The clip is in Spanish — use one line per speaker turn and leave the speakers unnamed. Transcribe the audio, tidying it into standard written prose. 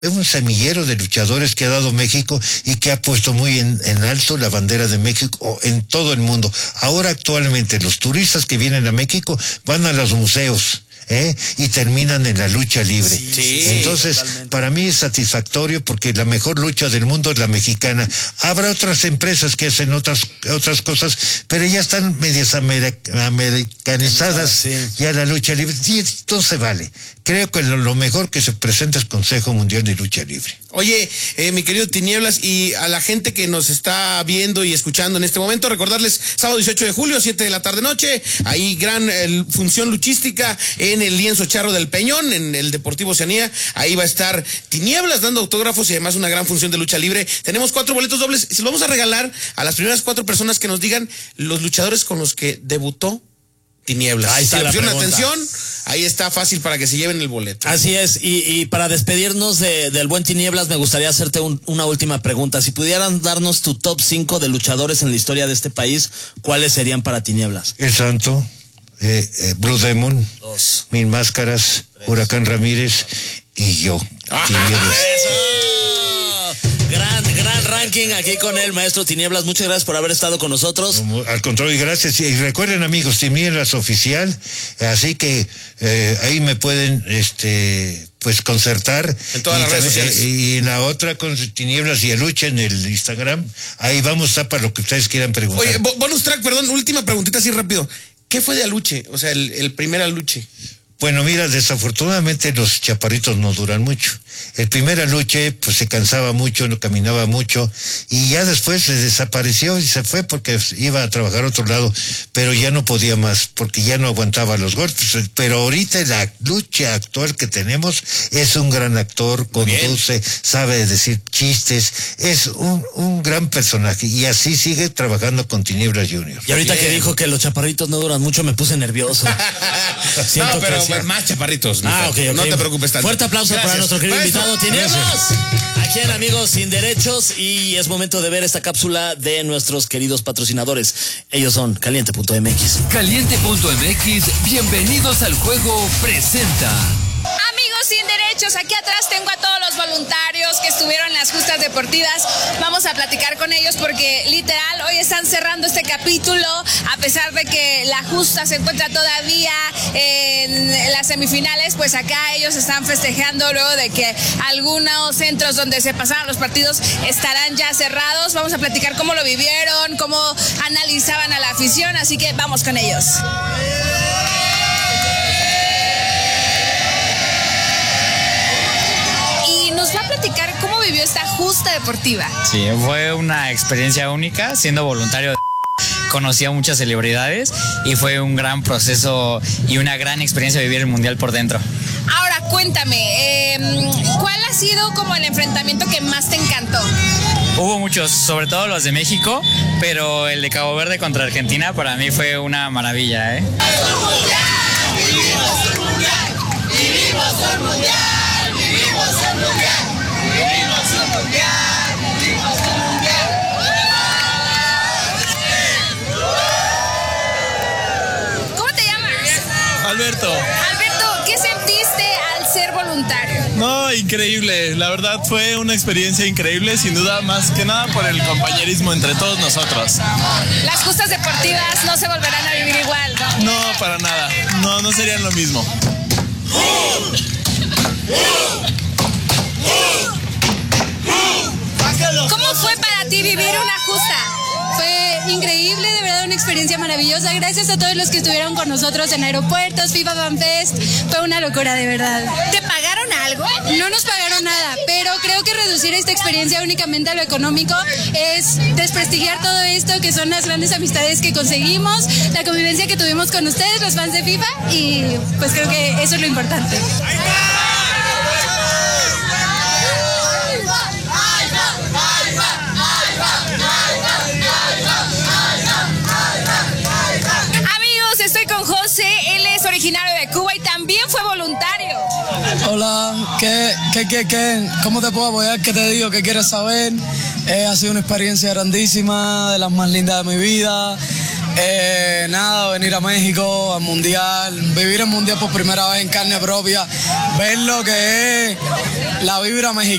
un semillero de luchadores que ha dado México y que ha puesto muy en alto la bandera de México en todo el mundo. Ahora actualmente los turistas que vienen a México van a los museos. Y terminan en la lucha libre.
Sí,
entonces, totalmente. Para mí es satisfactorio porque la mejor lucha del mundo es la mexicana. Habrá otras empresas que hacen otras cosas, pero ya están medias americanizadas, sí. Ya la lucha libre. Sí, entonces vale. Creo que lo mejor que se presenta es Consejo Mundial de Lucha Libre.
Oye, mi querido Tinieblas, y a la gente que nos está viendo y escuchando en este momento, recordarles, sábado 18 de julio, 7 de la tarde-noche, ahí gran función luchística en el Lienzo Charro del Peñón, en el Deportivo Oceanía. Ahí va a estar Tinieblas dando autógrafos y además una gran función de lucha libre. Tenemos 4 boletos dobles, y se los vamos a regalar a las primeras 4 personas que nos digan los luchadores con los que debutó Tinieblas.
Ahí está la pregunta.
Atención, ahí está fácil para que se lleven el boleto.
Así es, y para despedirnos del buen Tinieblas, me gustaría hacerte una última pregunta. Si pudieran darnos tu top 5 de luchadores en la historia de este país, ¿cuáles serían para Tinieblas?
El Santo, Blue Demon, 2, Mil Máscaras, 3, Huracán Ramírez y yo, Tinieblas.
Gran ranking aquí con el maestro Tinieblas. Muchas gracias por haber estado con nosotros.
Al contrario, gracias. Y recuerden, amigos, Tinieblas Oficial, así que ahí me pueden pues concertar
en todas las redes sociales.
Y en la otra con Tinieblas y Aluche en el Instagram. Ahí vamos a estar para lo que ustedes quieran preguntar.
Oye, bonus track, perdón, última preguntita así rápido. ¿Qué fue de Aluche? O sea, el primer Aluche.
Bueno, mira, desafortunadamente los chaparritos no duran mucho. El primer Aluche, pues se cansaba mucho, no caminaba mucho, y ya después se desapareció y se fue porque iba a trabajar a otro lado, pero ya no podía más, porque ya no aguantaba los golpes. Pero ahorita la lucha actual que tenemos es un gran actor, conduce, sabe decir chistes, es un gran personaje, y así sigue trabajando con Tinieblas Junior.
Y ahorita que dijo que los chaparritos no duran mucho, me puse nervioso.
No, pero más chaparritos.
Okay.
No te preocupes tanto.
Fuerte aplauso para nuestro querido invitado Tinieblas. Aquí en Amigos Sin Derechos, y es momento de ver esta cápsula de nuestros queridos patrocinadores. Ellos son Caliente.mx.
Caliente.mx, bienvenidos al juego, presenta.
Amigos Sin Derechos, aquí atrás tengo a todos los voluntarios que estuvieron en las justas deportivas. Vamos a platicar con ellos porque literal hoy están cerrando este capítulo, a pesar de que la justa se encuentra todavía en las semifinales. Pues acá ellos están festejando luego de que algunos centros donde se pasaron los partidos estarán ya cerrados. Vamos a platicar cómo lo vivieron, cómo analizaban a la afición, así que vamos con ellos. Nos va a platicar cómo vivió esta justa deportiva.
Sí, fue una experiencia única, siendo voluntario. Conocí a muchas celebridades y fue un gran proceso y una gran experiencia vivir el Mundial por dentro.
Ahora, cuéntame, ¿cuál ha sido como el enfrentamiento que más te encantó?
Hubo muchos, sobre todo los de México, pero el de Cabo Verde contra Argentina para mí fue una maravilla, ¿eh?
¡Vivimos el Mundial! ¡Vivimos el Mundial! ¡Vivimos el Mundial! ¡Vivimos el Mundial! ¡Vivimos el Mundial!
¿Cómo te llamas?
Alberto.
Alberto, ¿qué sentiste al ser voluntario?
No, increíble. La verdad fue una experiencia increíble, sin duda, más que nada por el compañerismo entre todos nosotros.
Las justas deportivas no se volverán a vivir igual, ¿no?
No, para nada. No serían lo mismo.
¿Cómo fue para ti vivir una justa?
Fue increíble, de verdad una experiencia maravillosa. Gracias a todos los que estuvieron con nosotros en aeropuertos, FIFA Fan Fest. Fue una locura, de verdad.
¿Te pagaron algo?
No nos pagaron nada, pero creo que reducir esta experiencia únicamente a lo económico es desprestigiar todo esto, que son las grandes amistades que conseguimos, la convivencia que tuvimos con ustedes, los fans de FIFA, y pues creo que eso es lo importante.
Estoy con José, él es originario de Cuba y también fue voluntario.
Hola, ¿cómo te puedo apoyar? ¿Qué te digo? ¿Qué quieres saber? Ha sido una experiencia grandísima, de las más lindas de mi vida. Nada, venir a México, al Mundial, vivir el Mundial por primera vez en carne propia, ver lo que es la vibra mexicana.